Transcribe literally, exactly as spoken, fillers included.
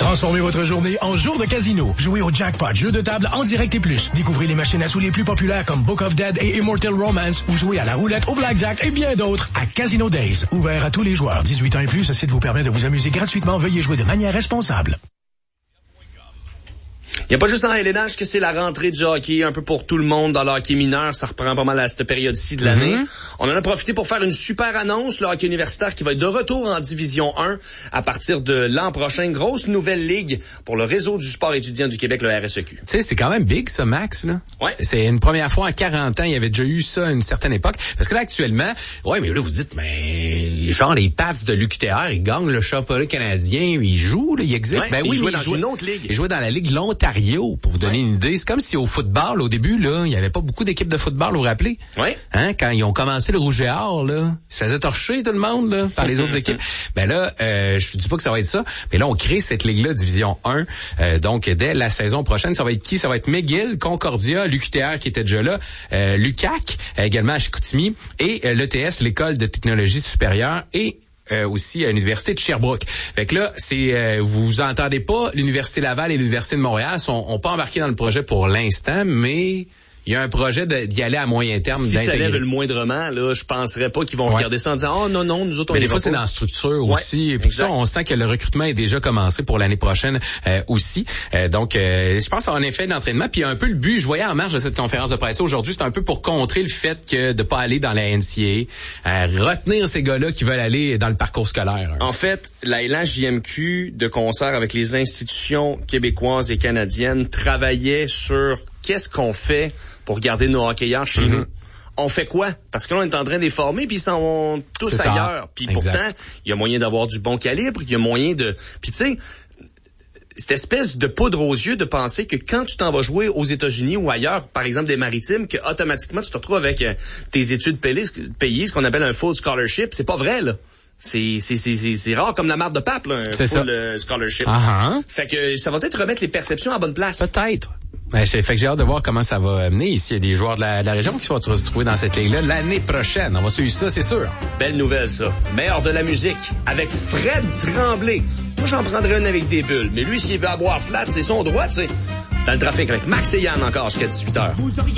Transformez votre journée en jour de casino. Jouez au Jackpot, jeu de table en direct et plus. Découvrez les machines à sous les plus populaires comme Book of Dead et Immortal Romance ou jouez à la roulette, au blackjack et bien d'autres à Casino Days. Ouvert à tous les joueurs. dix-huit ans et plus, ce site vous permet de vous amuser gratuitement. Veuillez jouer de manière responsable. Il n'y a pas juste en L N H que c'est la rentrée du hockey, un peu pour tout le monde dans le hockey mineur. Ça reprend pas mal à cette période-ci de l'année. Mm-hmm. On en a profité pour faire une super annonce, le hockey universitaire qui va être de retour en Division un à partir de l'an prochain. Grosse nouvelle ligue pour le réseau du sport étudiant du Québec, le R S E Q. Tu sais, c'est quand même big ça, Max, là. Ouais. C'est une première fois en quarante ans, il y avait déjà eu ça à une certaine époque. Parce que là, actuellement, ouais, mais là, vous dites, mais genre les Pats de l'U Q T R, ils gagnent le championnat canadien, ils jouent, là, ils existent. Ouais, ben oui, ils jouaient mais dans ils jouaient une autre ligue. Ils jouaient dans la Ligue L'Ontario. Pour vous donner ouais. une idée, c'est comme si au football, au début, là, il y avait pas beaucoup d'équipes de football, vous vous rappelez? Oui. Hein, quand ils ont commencé le Rouge et Or, là, ils se faisaient torcher tout le monde, là, par les autres équipes. Ben là, euh, je dis pas que ça va être ça, mais là, on crée cette ligue-là, Division un. Euh, donc, dès la saison prochaine, ça va être qui? Ça va être McGill, Concordia, l'U Q T R qui était déjà là, euh, l'U Q A C, euh, également à Chicoutimi, et euh, l'E T S, l'École de technologie supérieure, et Euh, aussi à l'université de Sherbrooke. Fait que là, c'est euh, vous entendez pas, l'université Laval et l'université de Montréal sont ont pas embarqué dans le projet pour l'instant, mais il y a un projet de, d'y aller à moyen terme. Si d'intégrer. Ça lève le moindrement, là, je penserais pas qu'ils vont ouais. regarder ça en disant, oh non, non, nous autres, on mais est des fois, pas. c'est dans la structure aussi. Ouais, et puis ça, on sent que le recrutement est déjà commencé pour l'année prochaine euh, aussi. Euh, donc, euh, je pense à un effet d'entraînement. Puis un peu le but, je voyais en marge de cette conférence de presse aujourd'hui, c'est un peu pour contrer le fait que de pas aller dans la N C A A, euh, retenir ces gars-là qui veulent aller dans le parcours scolaire. En fait, la L H J M Q, de concert avec les institutions québécoises et canadiennes, travaillait sur qu'est-ce qu'on fait pour garder nos hockeyeurs chez mm-hmm. nous. On fait quoi? Parce que là, on est en train de les former, puis ils s'en vont tous c'est ailleurs. Ça. Puis exact. pourtant, il y a moyen d'avoir du bon calibre, il y a moyen de... Puis tu sais, cette espèce de poudre aux yeux de penser que quand tu t'en vas jouer aux États-Unis ou ailleurs, par exemple des maritimes, que automatiquement tu te retrouves avec euh, tes études payées, payées, ce qu'on appelle un full scholarship, c'est pas vrai, là. C'est, c'est, c'est, c'est, c'est rare comme la marde de pape, là, un c'est full ça. Euh, scholarship. Uh-huh. Fait que ça va peut-être remettre les perceptions à bonne place. Peut-être. Ben, fait que j'ai hâte de voir comment ça va mener ici. Il y a des joueurs de la, de la région qui vont se retrouver dans cette ligue-là l'année prochaine. On va suivre ça, c'est sûr. Belle nouvelle, ça. Meilleur de la musique, avec Fred Tremblay. Moi, j'en prendrais une avec des bulles. Mais lui, s'il veut avoir flat, c'est son droit, tu sais. Dans le trafic avec Max et Yann encore jusqu'à dix-huit heures.